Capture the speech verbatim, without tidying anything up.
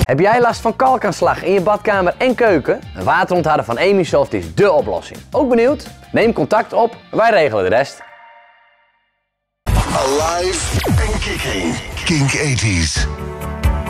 Heb jij last van kalkaanslag in je badkamer en keuken? Een waterontharder van Emisoft is dé oplossing. Ook benieuwd? Neem contact op, wij regelen de rest. Alive en kicking. Kink tachtig.